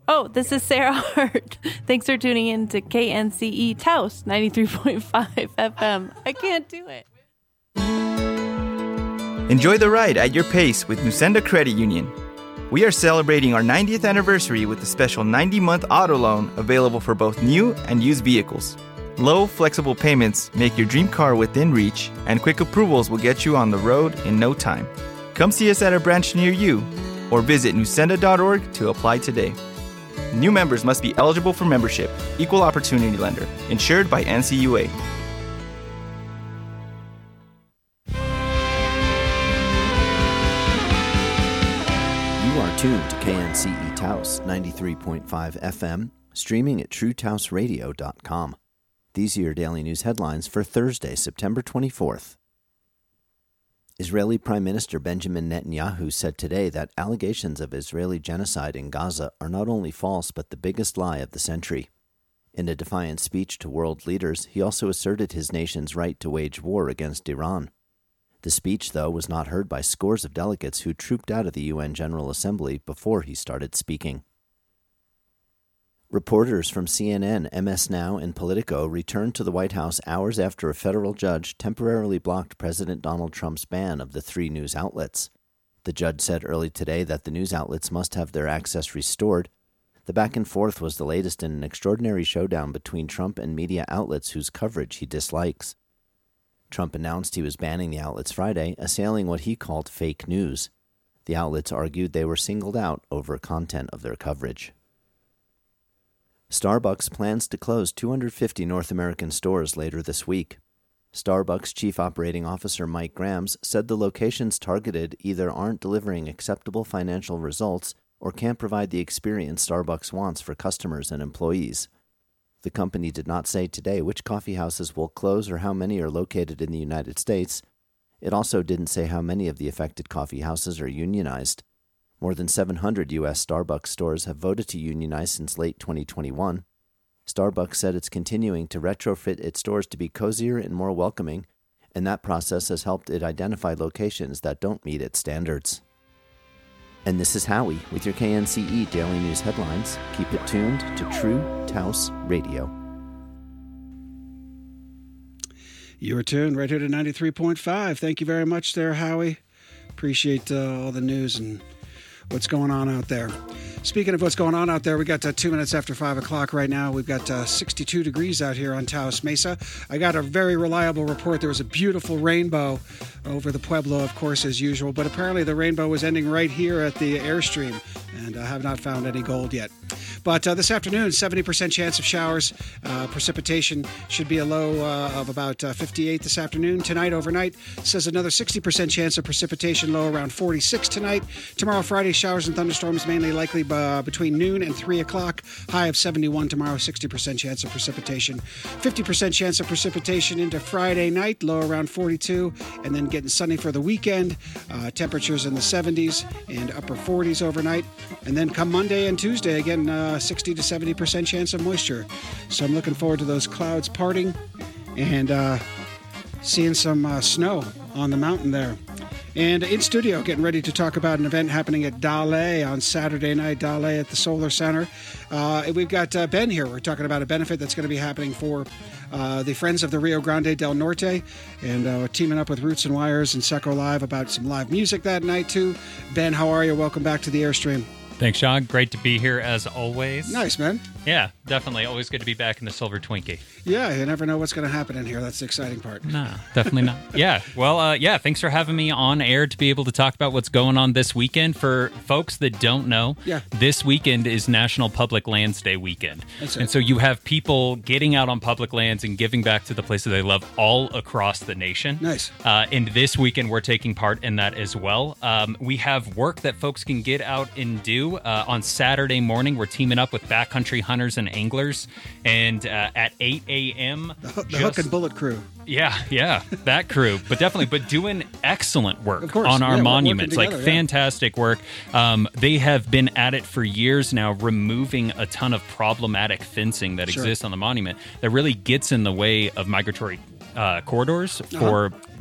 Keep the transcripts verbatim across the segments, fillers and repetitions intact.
Oh, this is Sarah Hart. Thanks for tuning in to K N C E Taos ninety-three point five F M. I can't do it. Enjoy the ride at your pace with Nusenda Credit Union. We are celebrating our ninetieth anniversary with a special ninety-month auto loan available for both new and used vehicles. Low, flexible payments make your dream car within reach, and quick approvals will get you on the road in no time. Come see us at a branch near you, or visit nusenda dot org to apply today. New members must be eligible for membership. Equal opportunity lender. Insured by N C U A. You are tuned to K N C E Taos ninety-three point five F M, streaming at true taos radio dot com. These are your daily news headlines for Thursday, September twenty-fourth. Israeli Prime Minister Benjamin Netanyahu said today that allegations of Israeli genocide in Gaza are not only false but the biggest lie of the century. In a defiant speech to world leaders, he also asserted his nation's right to wage war against Iran. The speech, though, was not heard by scores of delegates who trooped out of the U N General Assembly before he started speaking. Reporters from C N N, M S Now, and Politico returned to the White House hours after a federal judge temporarily blocked President Donald Trump's ban of the three news outlets. The judge said early today that the news outlets must have their access restored. The back and forth was the latest in an extraordinary showdown between Trump and media outlets whose coverage he dislikes. Trump announced he was banning the outlets Friday, assailing what he called fake news. The outlets argued they were singled out over content of their coverage. Starbucks plans to close two hundred fifty North American stores later this week. Starbucks Chief Operating Officer Mike Grams said the locations targeted either aren't delivering acceptable financial results or can't provide the experience Starbucks wants for customers and employees. The company did not say today which coffee houses will close or how many are located in the United States. It also didn't say how many of the affected coffee houses are unionized. More than seven hundred U S Starbucks stores have voted to unionize since late twenty twenty-one. Starbucks said it's continuing to retrofit its stores to be cozier and more welcoming, and that process has helped it identify locations that don't meet its standards. And this is Howie with your K N C E Daily News headlines. Keep it tuned to True Taos Radio. You are tuned right here to ninety-three point five. Thank you very much there, Howie. Appreciate uh, all the news and what's going on out there. Speaking of what's going on out there, we got uh, two minutes after five o'clock right now. We've got uh, sixty-two degrees out here on Taos Mesa. I got a very reliable report. There was a beautiful rainbow over the Pueblo, of course, as usual, but apparently the rainbow was ending right here at the Airstream, and I have not found any gold yet. But uh, this afternoon, seventy percent chance of showers. Uh, precipitation should be a low uh, of about uh, fifty-eight this afternoon. Tonight, overnight, says another sixty percent chance of precipitation, low around forty-six tonight. Tomorrow, Friday, showers and thunderstorms mainly likely uh, between noon and three o'clock. High of seventy-one tomorrow, sixty percent chance of precipitation. fifty percent chance of precipitation into Friday night, low around forty-two. And then getting sunny for the weekend. Uh, temperatures in the seventies and upper forties overnight. And then come Monday and Tuesday, again, uh, sixty to seventy percent chance of moisture. So I'm looking forward to those clouds parting and uh, seeing some uh, snow on the mountain there. And in studio, getting ready to talk about an event happening at Dale on Saturday night, Dale at the Solar Center. Uh, we've got uh, Ben here. We're talking about a benefit that's going to be happening for uh, the Friends of the Rio Grande del Norte, and uh, teaming up with Roots and Wires and Seco Live about some live music that night, too. Ben, how are you? Welcome back to the Airstream. Thanks, Sean. Great to be here as always. Nice, man. Yeah, definitely. Always good to be back in the Silver Twinkie. Yeah, you never know what's going to happen in here. That's the exciting part. No, definitely not. Yeah, well, uh, yeah, thanks for having me on air to be able to talk about what's going on this weekend. For folks that don't know, yeah. this weekend is National Public Lands Day weekend. That's and it. so you have people getting out on public lands and giving back to the places they love all across the nation. Nice. Uh, and this weekend, we're taking part in that as well. Um, we have work that folks can get out and do. Uh, on Saturday morning, we're teaming up with backcountry hunters and anglers, and uh, at eight a.m. The, the just, Hook and Bullet crew. Yeah, yeah, that crew. But definitely, but doing excellent work Of course. on our Yeah, we're monuments. working Like, together, yeah. fantastic work. Um, they have been at it for years now, removing a ton of problematic fencing that Sure. exists on the monument that really gets in the way of migratory uh, corridors for Uh-huh.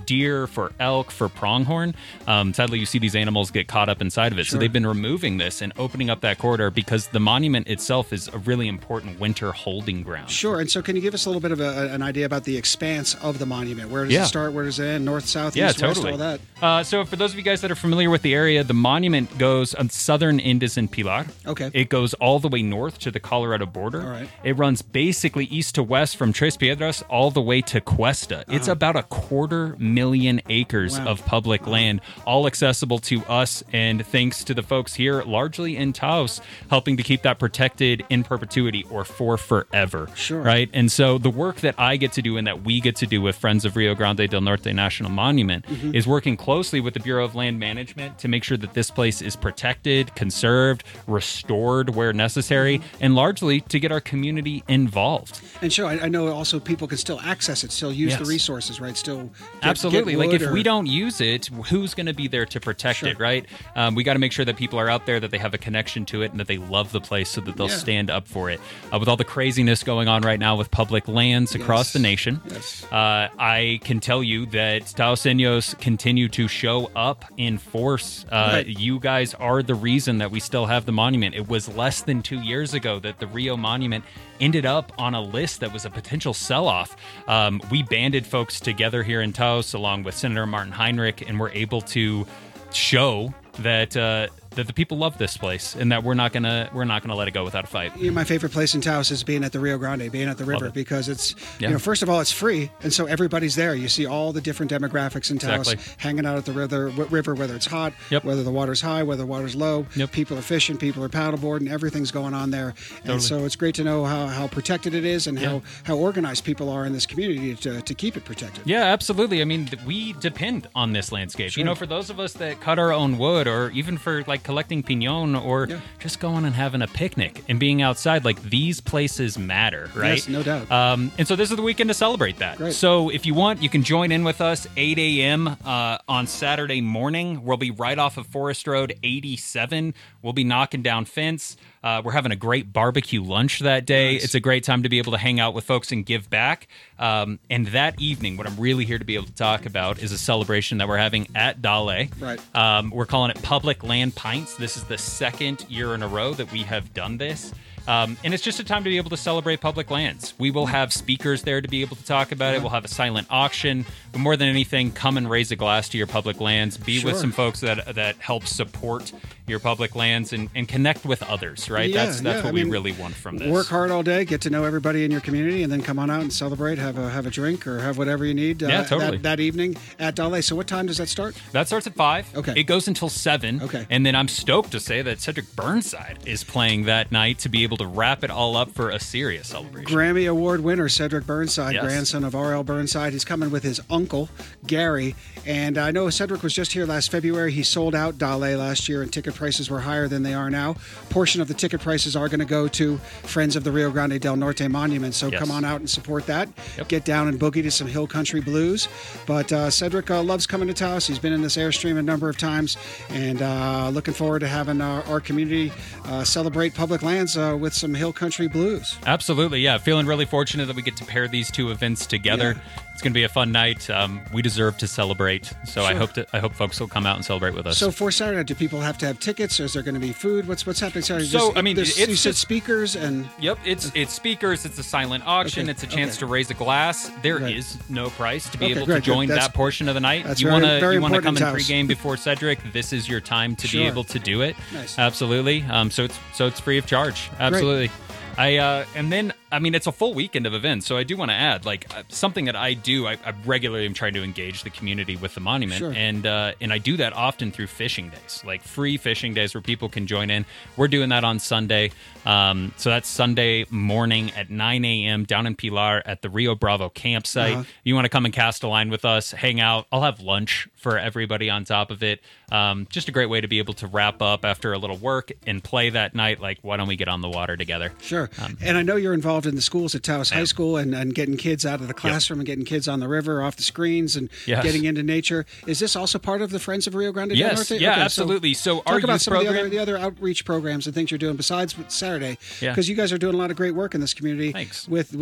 deer, for elk, for pronghorn. Um, sadly, you see these animals get caught up inside of it. Sure. So they've been removing this and opening up that corridor because the monument itself is a really important winter holding ground. Sure. And so can you give us a little bit of a, an idea about the expanse of the monument? Where does Yeah. it start? Where does it end? North, south, Yeah, east, totally. west, all that? Uh, so for those of you guys that are familiar with the area, the monument goes on southern Indus and Pilar. Okay. It goes all the way north to the Colorado border. All right. It runs basically east to west from Tres Piedras all the way to Cuesta. It's about a quarter million acres Wow. of public land, all accessible to us, and thanks to the folks here, largely in Taos, helping to keep that protected in perpetuity or for forever. Sure. Right? And so the work that I get to do and that we get to do with Friends of Rio Grande del Norte National Monument Mm-hmm. is working closely with the Bureau of Land Management to make sure that this place is protected, conserved, restored where necessary, Mm-hmm. and largely to get our community involved. And sure, I, I know also people can still access it, still use Yes. the resources, right? Still get, Absolutely. get Like wood if or- we don't use it, who's going to be there to protect Sure. it, right? Um, we got to make sure that people are out there, that they have a connection to it, and that they love the place so that they'll Yeah. stand up for it. Uh, with all the craziness going on right now with public lands across Yes. the nation, Yes. uh, I can tell you that Taoseños continue to show up in force. Uh, Right. You guys are the reason that we still have the monument. It was less than two years ago that the Rio Monument ended up on a list that was a potential sell-off. Um, we banded folks together here in Taos along with Senator Martin Heinrich, and were able to show that uh, that the people love this place and that we're not gonna we're not gonna let it go without a fight. You know, my favorite place in Taos is being at the Rio Grande, being at the river, it. because it's, Yeah. you know, first of all, it's free. And so everybody's there. You see all the different demographics in Taos Exactly. hanging out at the river, river, whether it's hot, Yep. whether the water's high, whether the water's low. Yep. People are fishing, people are paddleboarding, everything's going on there. Totally. And so it's great to know how, how protected it is and Yeah. how, how organized people are in this community to, to keep it protected. Yeah, absolutely. I mean, th- we depend on this landscape. You know, for those of us that cut our own wood, or even for like collecting piñon, or Yeah. just going and having a picnic and being outside, like these places matter, right? Yes, no doubt. Um, and so this is the weekend to celebrate that. Great. So if you want, you can join in with us eight a.m. Uh, on Saturday morning. We'll be right off of Forest Road eighty-seven. We'll be knocking down fence. Uh, we're having a great barbecue lunch that day. Nice. It's a great time to be able to hang out with folks and give back. Um, and that evening, what I'm really here to be able to talk about is a celebration that we're having at Dale. Right. Um, we're calling it Public Land Pints. This is the second year in a row that we have done this. Um, and it's just a time to be able to celebrate public lands. We will have speakers there to be able to talk about it. We'll have a silent auction. But more than anything, come and raise a glass to your public lands. Be with Sure. some folks that that help support your public lands and, and connect with others, right? Yeah, that's that's yeah, what I we mean, really want from this. Work hard all day, get to know everybody in your community, and then come on out and celebrate. Have a have a drink or have whatever you need. Yeah, uh, totally. That, that evening at Dale. So what time does that start? That starts at five. Okay. It goes until seven. Okay. And then I'm stoked to say that Cedric Burnside is playing that night to be able to wrap it all up for a serious celebration. Grammy Award winner Cedric Burnside, Yes. grandson of R L Burnside. He's coming with his uncle, Gary. And I know Cedric was just here last February. He sold out Dale last year, and ticket prices were higher than they are now. Portion of the ticket prices are going to go to Friends of the Rio Grande del Norte Monument. So Yes. come on out and support that. Yep. Get down and boogie to some hill country blues. But uh, Cedric uh, loves coming to Taos. He's been in this Airstream a number of times, and uh, looking forward to having our, our community uh, celebrate public lands uh, with some hill country blues. Absolutely, yeah. Feeling really fortunate that we get to pair these two events together. Yeah. It's going to be a fun night. Um, we deserve to celebrate, so I Sure. hope to, I hope folks will come out and celebrate with us. So for Saturday, do people have to have tickets? Or is there going to be food? What's what's happening Saturday? So, Just- I mean, there's- it's you said just- speakers and Yep, it's it's speakers, it's a silent auction, Okay, it's a chance okay. to raise a glass. There is Right. no price to be Okay, able great, to join good. That's- that portion of the night. that's you very- wanna very you wanna important come in in Taos. pregame before Cedric, this is your time to Sure. be able to do it. Nice. Absolutely. Um, so it's so it's free of charge. Absolutely. I uh, and then I mean it's a full weekend of events, so I do want to add like uh, something that I do. I, I regularly am trying to engage the community with the monument, Sure. and uh, and I do that often through fishing days, like free fishing days where people can join in. We're doing that on Sunday, um, so that's Sunday morning at nine a.m. down in Pilar at the Rio Bravo campsite. Uh-huh. You want to come and cast a line with us, hang out. I'll have lunch for everybody on top of it. Um, just a great way to be able to wrap up after a little work and play that night. Like, why don't we get on the water together? sure. Um, and I know you're involved in the schools at Taos High Yeah. School and, and getting kids out of the classroom and getting kids on the river, off the screens, and Yes. getting into nature. Is this also part of the Friends of Rio Grande del Yes, Norte? yeah, Okay, so absolutely. So talk our about youth some of the program- other, the other outreach programs and things you're doing besides Saturday, Yeah. because you guys are doing a lot of great work in this community. Thanks. With with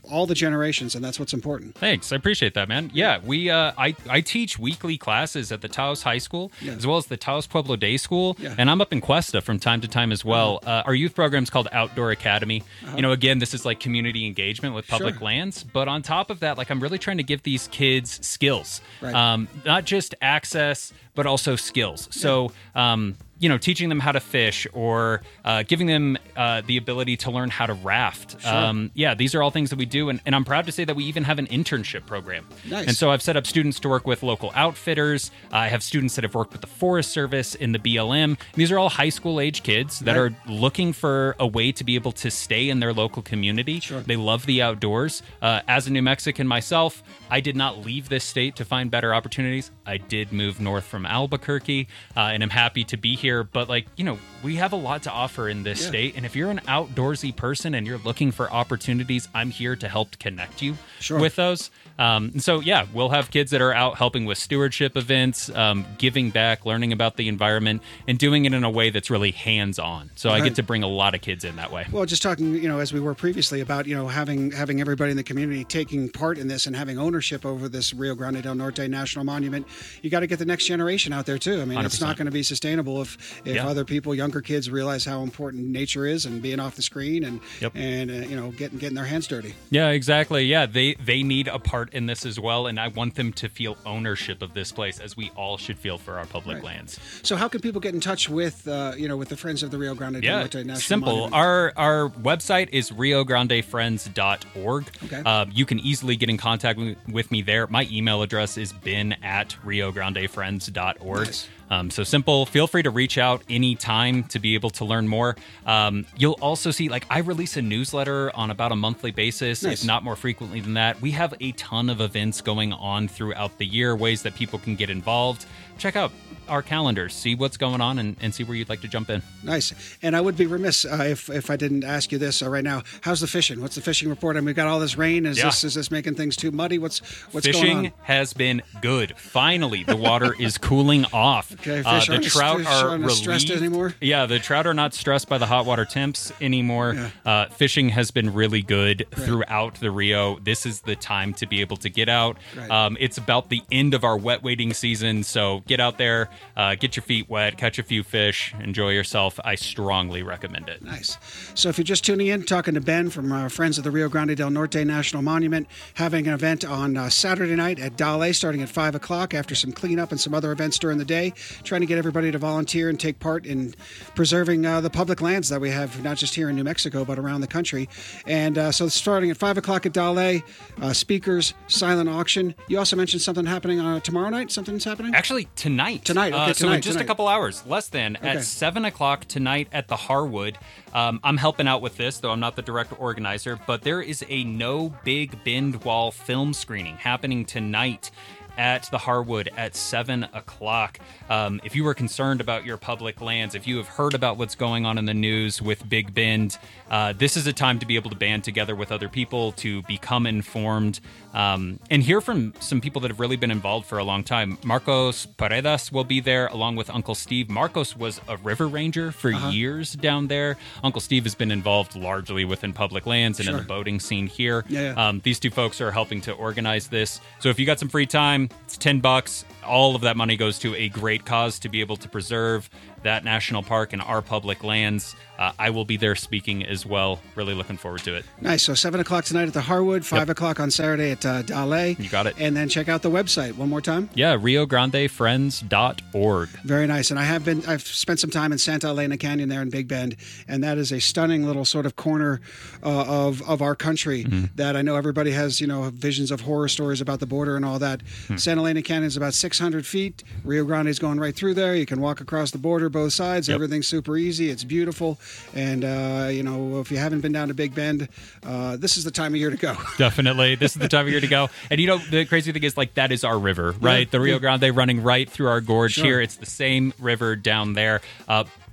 all the generations, and that's what's important. Thanks. I appreciate that, man. Yeah, we uh, I, I teach weekly classes at the Taos High School, Yeah. as well as the Taos Pueblo Day School, Yeah. and I'm up in Cuesta from time to time as well. Uh, our youth program is called Outdoor Academy. You know, again, this is like community engagement with public Sure. lands, but on top of that, like I'm really trying to give these kids skills, Right. um, not just access, but also skills. So, um, you know, teaching them how to fish or uh, giving them uh, the ability to learn how to raft. Um, yeah, these are all things that we do. And, and I'm proud to say that we even have an internship program. Nice. And so I've set up students to work with local outfitters. I have students that have worked with the Forest Service in the B L M. And these are all high school age kids that Right. are looking for a way to be able to stay in their local community. Sure. They love the outdoors. Uh, as a New Mexican myself, I did not leave this state to find better opportunities. I did move north from Albuquerque, uh, and I'm happy to be here. But, like, you know, we have a lot to offer in this Yeah. state. And if you're an outdoorsy person and you're looking for opportunities, I'm here to help connect you Sure. with those. Um, and so, yeah, we'll have kids that are out helping with stewardship events, um, giving back, learning about the environment, and doing it in a way that's really hands-on. So I Right. get to bring a lot of kids in that way. Well, just talking, you know, as we were previously about, you know, having having everybody in the community taking part in this and having ownership over this Rio Grande del Norte National Monument, you got to get the next generation out there too. I mean, one hundred it's percent. not going to be sustainable if if Yeah. other people, younger kids, realize how important nature is and being off the screen and Yep. and uh, you know getting getting their hands dirty. Yeah, exactly. Yeah, they they need a part in this as well, and I want them to feel ownership of this place, as we all should feel for our public Right. lands. So, how can people get in touch with uh, you know with the Friends of the Rio Grande del Yeah, Norte National simple. Monument? Our our website is rio grande friends dot org. Okay. Uh, you can easily get in contact with, with me there. My email address is ben at rio grande friends dot org. Nice. Um, so simple. Feel free to reach out anytime to be able to learn more. Um, you'll also see, like, I release a newsletter on about a monthly basis, Nice. if not more frequently than that. We have a ton of events going on throughout the year, ways that people can get involved. Check out our calendars, see what's going on, and, and see where you'd like to jump in. Nice. And I would be remiss uh, if if I didn't ask you this uh, right now. How's the fishing? What's the fishing report? I mean, we've got all this rain. Is Yeah. this is this making things too muddy? What's what's Fishing going on? has been good. Finally, the water is cooling off. Okay, Uh, fish the aren't trout fish are aren't relieved. stressed anymore? Yeah, the trout are not stressed by the hot water temps anymore. Yeah. Uh, fishing has been really good throughout the Rio. This is the time to be able to get out. Right. Um, it's about the end of our wet wading season, so get out there, uh, get your feet wet, catch a few fish, enjoy yourself. I strongly recommend it. Nice. So if you're just tuning in, talking to Ben from uh, Friends of the Rio Grande del Norte National Monument, having an event on uh, Saturday night at Dale starting at five o'clock after some cleanup and some other events during the day, trying to get everybody to volunteer and take part in preserving uh, the public lands that we have, not just here in New Mexico, but around the country. And uh, so starting at five o'clock at Dale, uh, speakers, silent auction. You also mentioned something happening uh, tomorrow night? Something's happening? Actually, tonight. Tonight, okay, Uh, so tonight, in just tonight. a couple hours, less than, Okay. at seven o'clock tonight at the Harwood. Um, I'm helping out with this, though I'm not the direct organizer, but there is a No Big Bend Wall film screening happening tonight at the Harwood at seven o'clock. Um, if you were concerned about your public lands, if you have heard about what's going on in the news with Big Bend, uh, this is a time to be able to band together with other people to become informed um, and hear from some people that have really been involved for a long time. Marcos Paredes will be there along with Uncle Steve. Marcos was a river ranger for years down there. Uncle Steve has been involved largely within public lands and Sure. in the boating scene here. Yeah, yeah. Um, these two folks are helping to organize this. So if you got some free time, it's ten bucks. All of that money goes to a great cause to be able to preserve that national park and our public lands. Uh, I will be there speaking as well. Really looking forward to it. Nice. So seven o'clock tonight at the Harwood, five Yep. o'clock on Saturday at uh, Dale. You got it. And then check out the website one more time. Yeah, rio grande friends dot org. Very nice. And I have been, I've spent some time in Santa Elena Canyon there in Big Bend, and that is a stunning little sort of corner uh, of of our country that I know everybody has, you know, visions of horror stories about the border and all that. Santa Elena Canyon is about six hundred feet. Rio Grande is going right through there. You can walk across the border both sides. Yep. Everything's super easy. It's beautiful. And, uh, you know, if you haven't been down to Big Bend, uh, this is the time of year to go. Definitely. This is the time of year to go. And you know, the crazy thing is, like, that is our river, right? Yeah. The Rio Grande running right through our gorge Sure. here. It's the same river down there. Uh,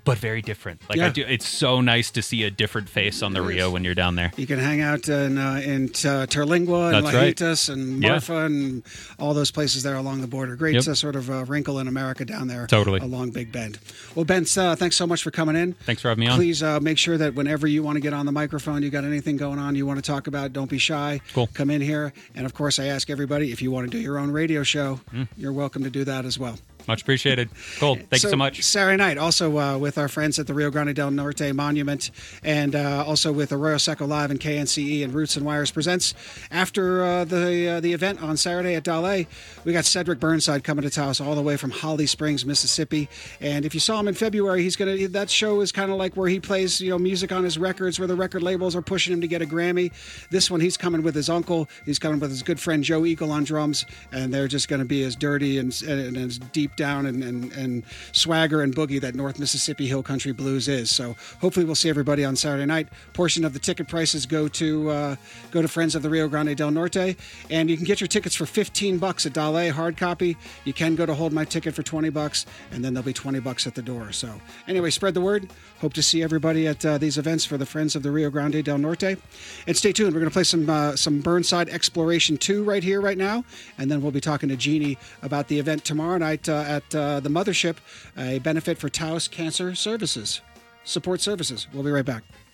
but very different. Like Yeah. I do, it's so nice to see a different face on the It Rio is. when you're down there. You can hang out in uh, in uh, Terlingua and That's right. Lajitas and Yeah. Marfa and all those places there along the border. Great Yep. uh, sort of uh, wrinkle in America down there. Totally. Along Big Bend. Well, Ben, uh, thanks so much for coming in. Thanks for having me on. Please uh, make sure that whenever you want to get on the microphone, you got anything going on you want to talk about, don't be shy. Cool. Come in here. And, of course, I ask everybody, if you want to do your own radio show, Mm. you're welcome to do that as well. Much appreciated. Cool. Thank you so much. Saturday night, also uh, with our friends at the Rio Grande del Norte Monument, and uh, also with Arroyo Seco Live and K N C E and Roots and Wires Presents. After uh, the uh, the event on Saturday at Dale, we got Cedric Burnside coming to Taos all the way from Holly Springs, Mississippi. And if you saw him in February, he's gonna that show is kind of like where he plays you know music on his records, where the record labels are pushing him to get a Grammy. This one, he's coming with his uncle. He's coming with his good friend Joe Eagle on drums, and they're just going to be as dirty and, and, and as deep down and, and, and swagger and boogie that North Mississippi Hill Country Blues is. So hopefully we'll see everybody on Saturday night. Portion of the ticket prices go to uh, go to Friends of the Rio Grande del Norte, and you can get your tickets for fifteen bucks at Dale hard copy. You can go to Hold My Ticket for twenty bucks, and then there'll be twenty bucks at the door. So anyway, spread the word. Hope to see everybody at uh, these events for the Friends of the Rio Grande del Norte. And stay tuned. We're going to play some uh, some Burnside Exploration two right here, right now, and then we'll be talking to Jeannie about the event tomorrow night uh, at uh, the Mothership, a benefit for Taos Cancer Services, Support Services. We'll be right back.